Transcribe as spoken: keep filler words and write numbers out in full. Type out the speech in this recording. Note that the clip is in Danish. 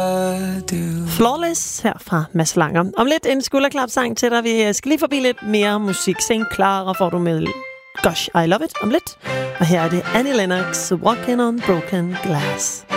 Flawless her fra Mads Langer. Om lidt en skulderklapsang til dig. Vi skal lige forbi lidt mere musik. Sing Clara får du med Gosh, I Love It om lidt. Og her er det Annie Lennox, Walking on Broken Glass.